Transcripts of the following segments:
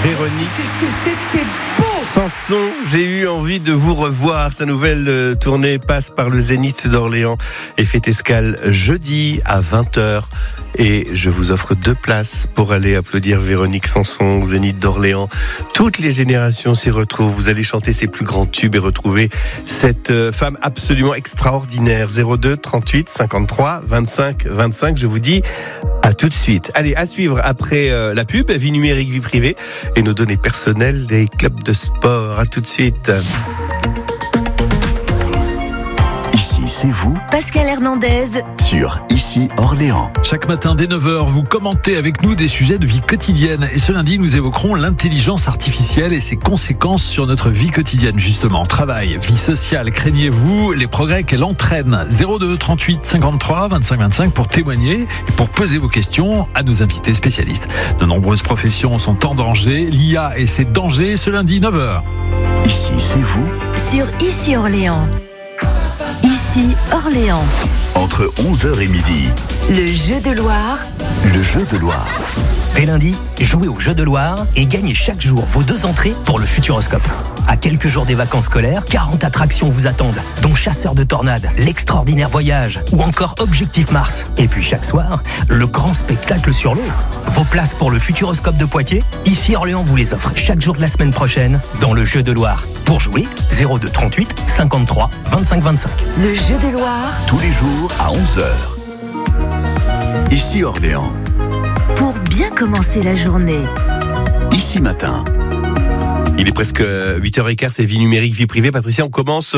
Véronique. Qu'est-ce que c'était beau! Sanson, j'ai eu envie de vous revoir. Sa nouvelle tournée passe par le Zénith d'Orléans et fait escale jeudi à 20h. Et je vous offre 2 places pour aller applaudir Véronique Sanson au Zénith d'Orléans. Toutes les générations s'y retrouvent. Vous allez chanter ses plus grands tubes et retrouver cette femme absolument extraordinaire. 02 38 53 25 25. Je vous dis à tout de suite. Allez, à suivre après la pub, vie numérique, vie privée et nos données personnelles des clubs de sport. À tout de suite. Ici, c'est vous, Pascal Hernandez, sur Ici Orléans. Chaque matin dès 9h, vous commentez avec nous des sujets de vie quotidienne. Et ce lundi, nous évoquerons l'intelligence artificielle et ses conséquences sur notre vie quotidienne, justement. Travail, vie sociale, craignez-vous les progrès qu'elle entraîne? 02 38 53 25 25 pour témoigner et pour poser vos questions à nos invités spécialistes. De nombreuses professions sont en danger. L'IA et ses dangers, ce lundi 9h. Ici, c'est vous, sur Ici Orléans. Ici Orléans. entre 11h et midi. Le jeu de Loire. Le jeu de Loire. Dès lundi, jouez au jeu de Loire et gagnez chaque jour vos 2 entrées pour le Futuroscope. À quelques jours des vacances scolaires, 40 attractions vous attendent, dont Chasseur de tornades, l'extraordinaire voyage ou encore Objectif Mars. Et puis chaque soir, le grand spectacle sur l'eau. Vos places pour le Futuroscope de Poitiers, Ici Orléans vous les offre chaque jour de la semaine prochaine dans le jeu de Loire. Pour jouer, 02 38 53 25 25. Le jeu de Loire. Tous les jours à 11h. Ici Orléans. Pour bien commencer la journée. Ici matin. Il est presque 8h15, c'est vie numérique, vie privée. Patricia, on commence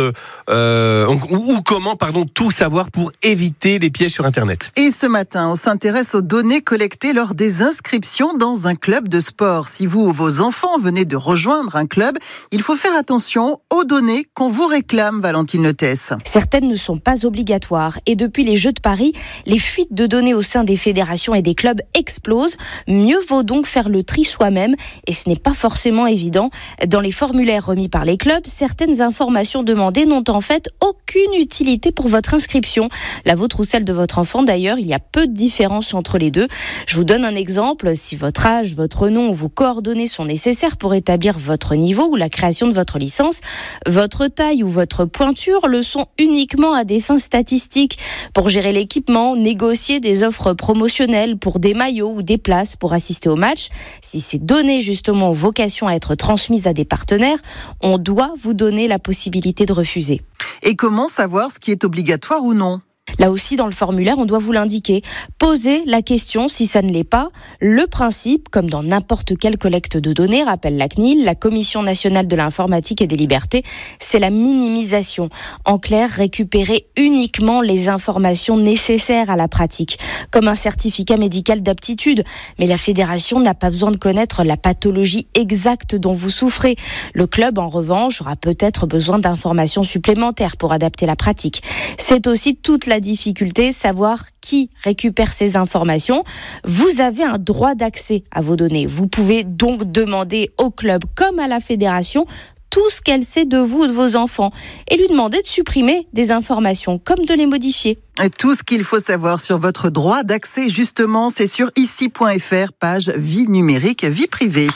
comment tout savoir pour éviter les pièges sur Internet. Et ce matin, on s'intéresse aux données collectées lors des inscriptions dans un club de sport. Si vous ou vos enfants venez de rejoindre un club, il faut faire attention aux données qu'on vous réclame, Valentine Letesse. Certaines ne sont pas obligatoires et depuis les Jeux de Paris, les fuites de données au sein des fédérations et des clubs explosent. Mieux vaut donc faire le tri soi-même et ce n'est pas forcément évident. Dans les formulaires remis par les clubs, certaines informations demandées n'ont en fait aucune utilité pour votre inscription. La vôtre ou celle de votre enfant d'ailleurs, il y a peu de différence entre les deux. Je vous donne un exemple. Si votre âge, votre nom ou vos coordonnées sont nécessaires pour établir votre niveau ou la création de votre licence, votre taille ou votre pointure le sont uniquement à des fins statistiques. Pour gérer l'équipement, négocier des offres promotionnelles pour des maillots ou des places pour assister au match. Si ces données justement ont vocation à être transmises à des partenaires, on doit vous donner la possibilité de refuser. Et comment savoir ce qui est obligatoire ou non ? Là aussi, dans le formulaire, on doit vous l'indiquer. Posez la question si ça ne l'est pas. Le principe, comme dans n'importe quelle collecte de données, rappelle la CNIL, la Commission nationale de l'informatique et des libertés, c'est la minimisation. En clair, récupérer uniquement les informations nécessaires à la pratique, comme un certificat médical d'aptitude. Mais la fédération n'a pas besoin de connaître la pathologie exacte dont vous souffrez. Le club, en revanche, aura peut-être besoin d'informations supplémentaires pour adapter la pratique. C'est aussi toute la difficulté, savoir qui récupère ces informations. Vous avez un droit d'accès à vos données. Vous pouvez donc demander au club comme à la fédération tout ce qu'elle sait de vous ou de vos enfants et lui demander de supprimer des informations comme de les modifier. Et tout ce qu'il faut savoir sur votre droit d'accès, justement, c'est sur ici.fr, page vie numérique, vie privée.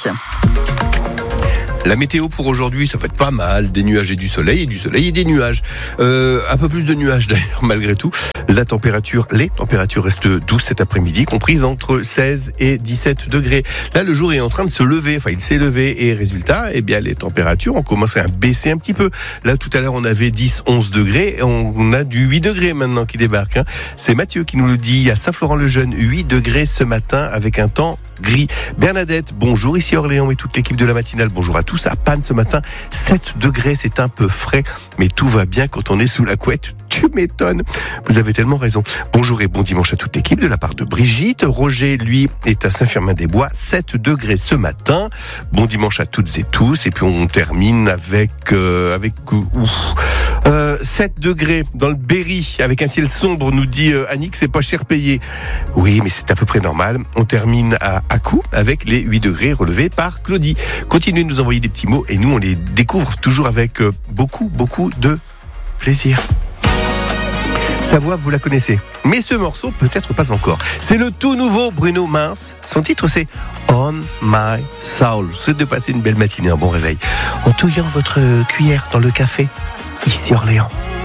La météo pour aujourd'hui, ça va être pas mal. Des nuages et du soleil et des nuages. Un peu plus de nuages d'ailleurs, malgré tout. Les températures restent douces cet après-midi, comprises entre 16 et 17 degrés. Là, le jour est en train de se lever. Enfin, il s'est levé et résultat, les températures ont commencé à baisser un petit peu. Là, tout à l'heure, on avait 10, 11 degrés. Et on a du 8 degrés maintenant qui débarque. C'est Mathieu qui nous le dit. À Saint-Florent-le-Jeune, 8 degrés ce matin avec un temps gris. Bernadette, bonjour, ici Orléans et toute l'équipe de la matinale. Bonjour à tous. À Panne ce matin, 7 degrés, c'est un peu frais, mais tout va bien quand on est sous la couette. Tu m'étonnes. Vous avez tellement raison. Bonjour et bon dimanche à toute l'équipe de la part de Brigitte. Roger, lui, est à Saint-Firmin-des-Bois, 7 degrés ce matin. Bon dimanche à toutes et tous. Et puis on termine avec 7 degrés dans le Berry, avec un ciel sombre, nous dit Annick, c'est pas cher payé. Oui, mais c'est à peu près normal. On termine à Coup avec les 8 degrés relevés par Claudie. Continuez de nous envoyer des petits mots et nous on les découvre toujours avec beaucoup de plaisir. Sa voix, vous la connaissez. Mais ce morceau, peut-être pas encore. C'est le tout nouveau Bruno Mars. Son titre, c'est On My Soul. Je souhaite de passer une belle matinée, un bon réveil. En touillant votre cuillère dans le café, ici Orléans.